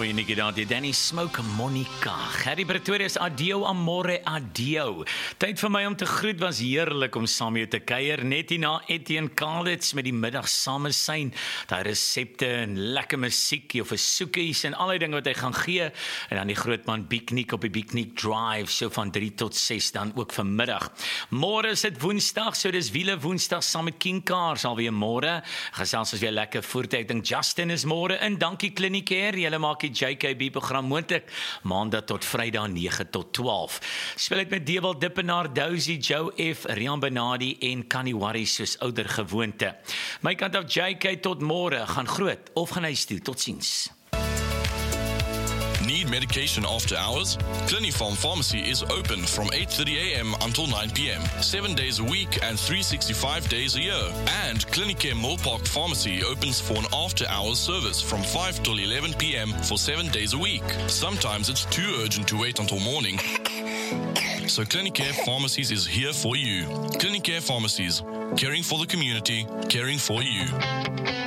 Mooi netjie daar, die Danny Smoke Monica. Gerry Pretorius, adio amore, adio. Tyd vir my om te groet, was heerlik om saam met jou te kuier, net hierna Etienne Kalitz met die middag samesyn, daar resepte en lekker musiek, jou versoekies en allerlei dinge wat hy gaan gee, en dan die grootman Biekniek op die Biekniek Drive, so van 3 tot 6 dan ook vanmiddag. Môre is dit Woensdag, so dis wiele Woensdag saam met King Cars alweer môre. Gesels ons weer lekker voort. Ek dink Justin is môre in. Dankie Clinicare, julle maak die JKB program moontlik. Maandag tot Vrydag 9 tot 12. Speel ek met Dewald Dippenaar, Dozy, Joe F, Rian Benadi en Kaniwari soos ouer gewoonte. My kant af JK tot môre, gaan groot of gaan huis toe. Totsiens. Need medication after hours? Clinifarm Pharmacy is open from 8:30 a.m. until 9 p.m. 7 days a week and 365 days a year. And Clinicare Millpark Pharmacy opens for an after-hours service from 5 till 11 p.m. for 7 days a week. Sometimes it's too urgent to wait until morning. So Clinicare Pharmacies is here for you. Clinicare Pharmacies, caring for the community, caring for you.